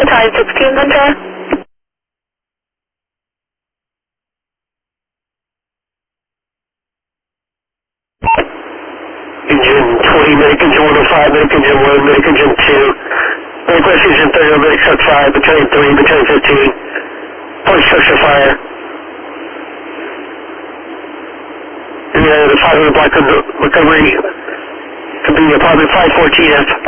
Battalion 16, Ventura. Engine 20, medic engine 105, medic engine 1, medic engine 2. Northwest engine 30, medic truck 5, battalion 3, battalion 15. Point structure fire. The 500 block recovery could be apartment 514F.